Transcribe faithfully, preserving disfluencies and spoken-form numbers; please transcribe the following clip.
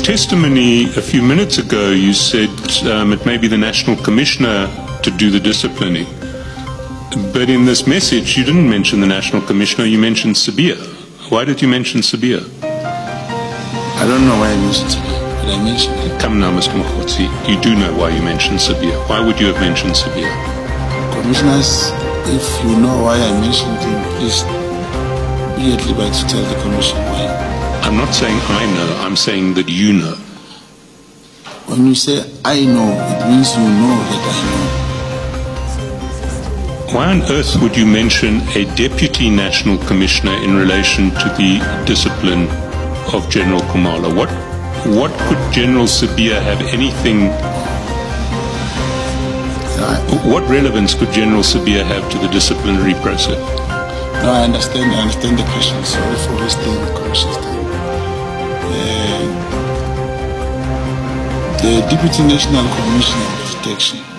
testimony a few minutes ago, you said um, it may be the National Commissioner to do the disciplining. But in this message, you didn't mention the National Commissioner, you mentioned Sibiya. Why did you mention Sibiya? I don't know why I mentioned Sibiya, but I mentioned it. Come now, Mister Mokgotsi, you do know why you mentioned Sibiya. Why would you have mentioned Sibiya? Commissioners, if you know why I mentioned him, please be at liberty to tell the Commission why. I'm not saying I know, I'm saying that you know. When you say I know, it means you know that I know. Why on earth would you mention a Deputy National Commissioner in relation to the discipline of General Khumalo? What, what could General Sibiya have anything... What relevance could General Sibiya have to the disciplinary process? No, I understand. I understand the question. Sorry for wasting the Commission's time. Uh, the Deputy National Commissioner of Protection